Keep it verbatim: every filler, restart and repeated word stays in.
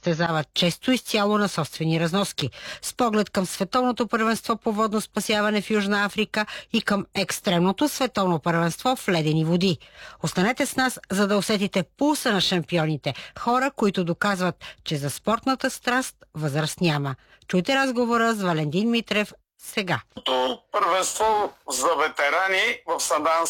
състезават често изцяло на собствени разноски, с поглед към световното първенство по водно спасяване в Южна Африка и към екстремното световно първенство в ледени води. Останете с нас, за да усетите пулса на шампионите, хора, които доказват, че за спортната страст възраст няма. Чуйте разговора с Валентин Митрев сега. Първенство за ветерани в Санданс